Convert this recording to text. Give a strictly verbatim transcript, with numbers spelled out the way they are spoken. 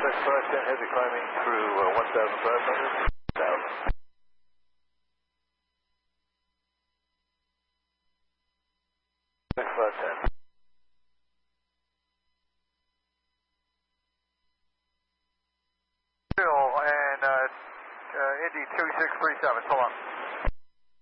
Six five ten, heavy climbing through uh, one thousand five hundred. Thousand. Six five ten. And uh, uh, Indy two six three seven, hold on.